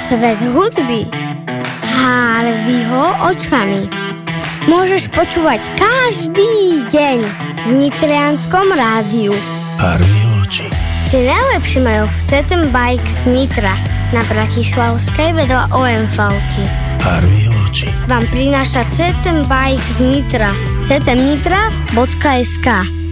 Svet hudby Harveyho očami môžeš počúvať každý deň v Nitrianskom rádiu. Harveyho oči. Tie najlepšie majú v CTM Bikes Nitra na Bratislavskej vedľa OMV-ky. Harveyho oči. Vám prináša CTM Bikes Nitra. ctmnitra.sk